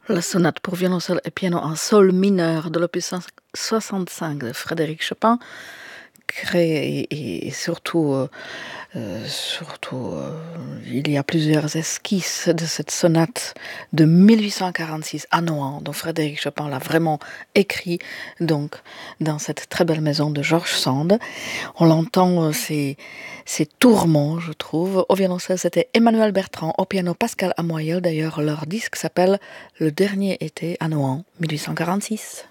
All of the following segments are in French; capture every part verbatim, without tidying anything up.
La sonate pour violoncelle et piano en sol mineur de l'opus soixante-cinq de Frédéric Chopin, créé et, et surtout, euh, euh, surtout euh, il y a plusieurs esquisses de cette sonate de mille huit cent quarante-six à Nohant, dont Frédéric Chopin l'a vraiment écrit donc dans cette très belle maison de George Sand. On l'entend, euh, c'est ces tourments, je trouve. Au violoncelle, c'était Emmanuel Bertrand. Au piano, Pascal Amoyel. D'ailleurs, leur disque s'appelle Le dernier été à Nohant, mille huit cent quarante-six.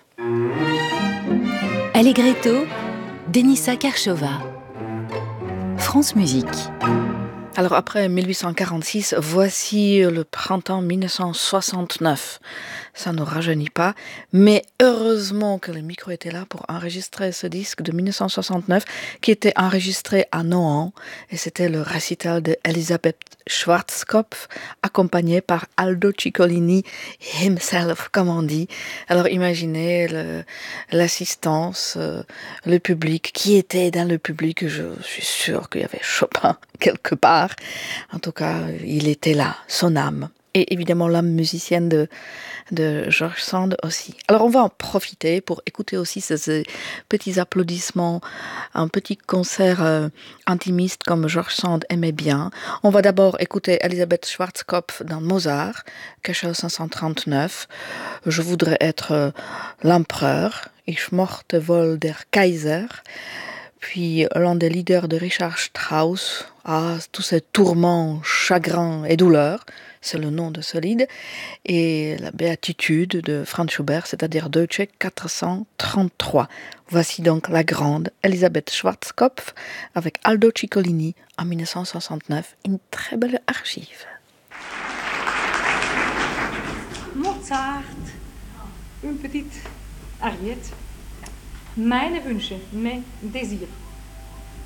Allegretto, Denissa Karchova. France Musique. Alors après mille huit cent quarante-six, voici le printemps mille neuf cent soixante-neuf. Ça ne rajeunit pas, mais heureusement que le micro était là pour enregistrer ce disque de mille neuf cent soixante-neuf qui était enregistré à Nohant, et c'était le récital de Elisabeth Schwarzkopf accompagné par Aldo Ciccolini himself, comme on dit. Alors imaginez le, l'assistance, euh, le public, qui était dans le public. Je suis sûre qu'il y avait Chopin quelque part. En tout cas, il était là, son âme. Et évidemment l'âme musicienne de, de George Sand aussi. Alors on va en profiter pour écouter aussi ces, ces petits applaudissements, un petit concert euh, intimiste comme George Sand aimait bien. On va d'abord écouter Elisabeth Schwarzkopf dans Mozart, Cachot cinq cent trente-neuf. Je voudrais être euh, l'empereur, Ich mochte wohl der Kaiser. Puis l'un des leaders de Richard Strauss, ah, tous ces tourments, chagrins et douleurs, c'est le nom de ce lead, et la béatitude de Franz Schubert, c'est-à-dire Deutsche quatre cent trente-trois. Voici donc la grande Elisabeth Schwarzkopf avec Aldo Ciccolini en mille neuf cent soixante-neuf, une très belle archive. Mozart, une petite ariette. Meine Wünsche, mes désirs.